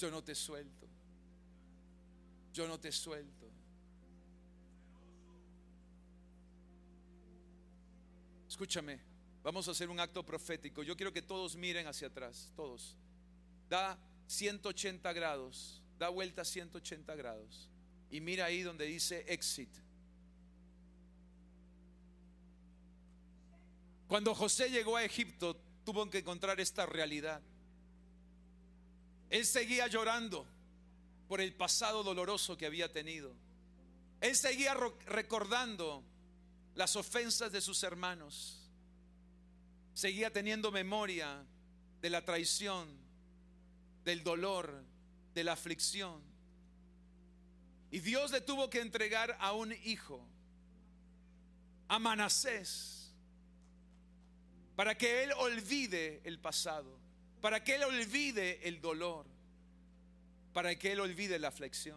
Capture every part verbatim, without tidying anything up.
Yo no te suelto. Yo no te suelto. Escúchame, vamos a hacer un acto profético. Yo quiero que todos miren hacia atrás, todos. Da ciento ochenta grados, da vuelta ciento ochenta grados y mira ahí donde dice exit. Cuando José llegó a Egipto, tuvo que encontrar esta realidad. Él seguía llorando por el pasado doloroso que había tenido. Él seguía recordando las ofensas de sus hermanos. Seguía teniendo memoria de la traición, del dolor, de la aflicción. Y Dios le tuvo que entregar a un hijo, a Manasés, para que él olvide el pasado, para que él olvide el dolor, para que él olvide la aflicción.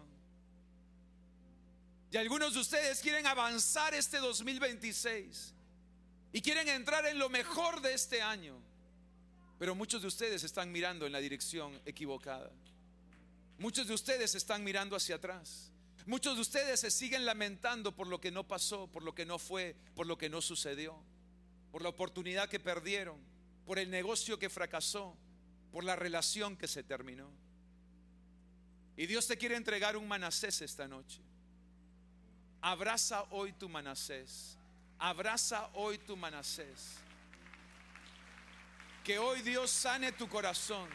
Y algunos de ustedes quieren avanzar este dos mil veintiséis y quieren entrar en lo mejor de este año, pero muchos de ustedes están mirando en la dirección equivocada. Muchos de ustedes están mirando hacia atrás. Muchos de ustedes se siguen lamentando por lo que no pasó, por lo que no fue, por lo que no sucedió, por la oportunidad que perdieron, por el negocio que fracasó, por la relación que se terminó. Y Dios te quiere entregar un Manasés esta noche. Abraza hoy tu Manasés. Abraza hoy tu Manasés. Que hoy Dios sane tu corazón.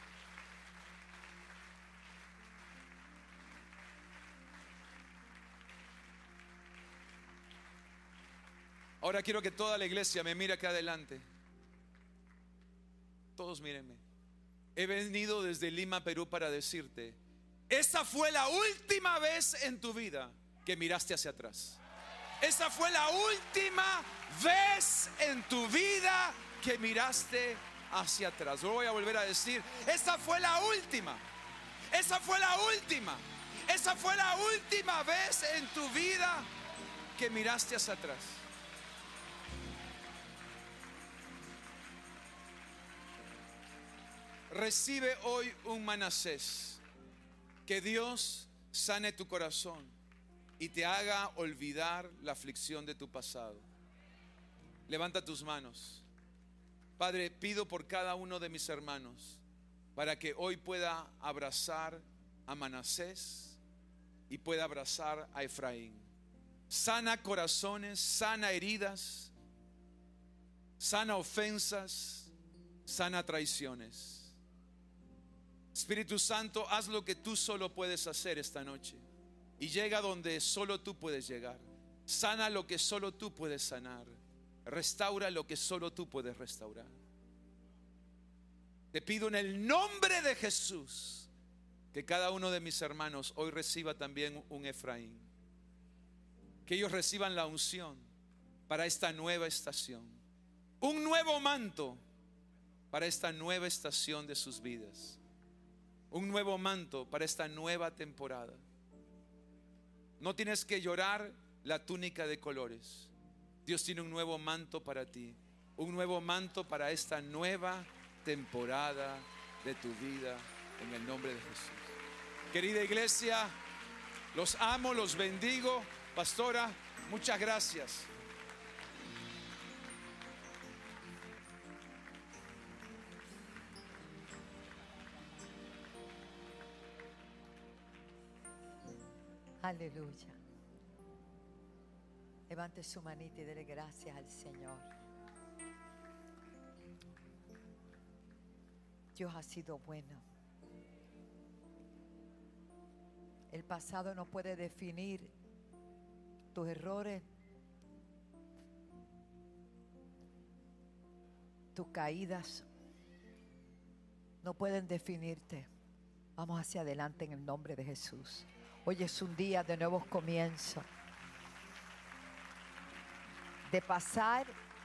Ahora quiero que toda la iglesia me mire acá adelante. Todos mírenme. He venido desde Lima, Perú, para decirte: esa fue la última vez en tu vida que miraste hacia atrás. Esa fue la última vez en tu vida que miraste hacia atrás. Lo voy a volver a decir: esa fue la última. Esa fue la última. Esa fue la última vez en tu vida que miraste hacia atrás. Recibe hoy un Manasés. Que Dios sane tu corazón y te haga olvidar la aflicción de tu pasado. Levanta tus manos. Padre, pido por cada uno de mis hermanos para que hoy pueda abrazar a Manasés y pueda abrazar a Efraín. Sana corazones, sana heridas, sana ofensas, sana traiciones. Espíritu Santo, haz lo que tú solo puedes hacer esta noche y llega donde solo tú puedes llegar. Sana lo que solo tú puedes sanar. Restaura lo que solo tú puedes restaurar. Te pido en el nombre de Jesús que cada uno de mis hermanos hoy reciba también un Efraín. Que ellos reciban la unción para esta nueva estación. Un nuevo manto para esta nueva estación de sus vidas. Un nuevo manto para esta nueva temporada. No tienes que llorar la túnica de colores. Dios tiene un nuevo manto para ti. Un nuevo manto para esta nueva temporada de tu vida, en el nombre de Jesús. Querida iglesia, los amo, los bendigo. Pastora, muchas gracias. Aleluya. Levante su manita y dele gracias al Señor. Dios ha sido bueno. El pasado no puede definir tus errores, tus caídas. No pueden definirte. Vamos hacia adelante en el nombre de Jesús. Hoy es un día de nuevos comienzos, de pasar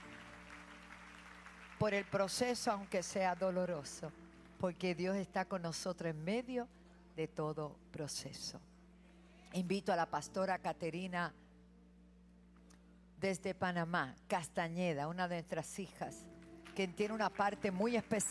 por el proceso aunque sea doloroso, porque Dios está con nosotros en medio de todo proceso. Invito a la pastora Caterina desde Panamá, Castañeda, una de nuestras hijas, que tiene una parte muy especial.